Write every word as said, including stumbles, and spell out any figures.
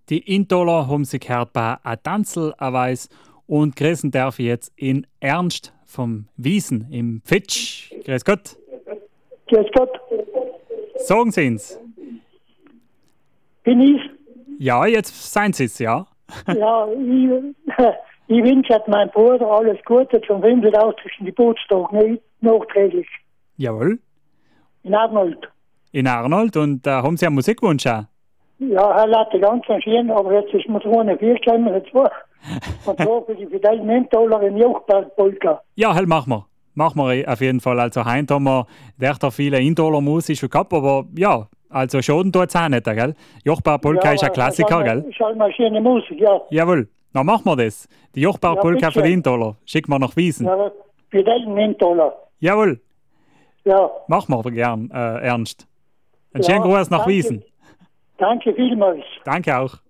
Die Intoler haben sich gehört bei a Tanzel a Weiß und grüßen darf ich jetzt in Ernst vom Wiesen im Pfitsch. Grüß Gott. Grüß Gott. Sagen Sie's. Bin ich? Ja, jetzt seien Sie's, ja. Ja, ich, ich wünsche meinem Bruder alles Gute zum fünfundachtzigsten Geburtstag, nicht nachträglich. Jawohl. In Arnold. In Arnold und da äh, haben Sie einen Musikwunsch auch? Ja, er hat ganz schön, aber jetzt ist mir so eine Vierstimme, jetzt war. Und zwar für die Fidel Mentoler in Jochberg-Polka. Ja, halt machen wir. Machen wir auf jeden Fall. Also heute haben wir echt viele Indoler Musik gehabt, aber ja, also Schaden tut es auch nicht, gell? Jochberg-Polka Ja, ist ein Klassiker, gell? Ist halt mal schöne Musik, ja. Jawohl. Dann machen wir das. Die Jochberg-Polka Ja, für die Indoler. Schicken wir nach Wiesen. Ja, Fidel Mentoler. Jawohl. Ja. Machen wir aber gern, äh, Ernst. Einen Ja, schönen Gruß nach danke. Wiesen. Danke vielmals. Danke auch.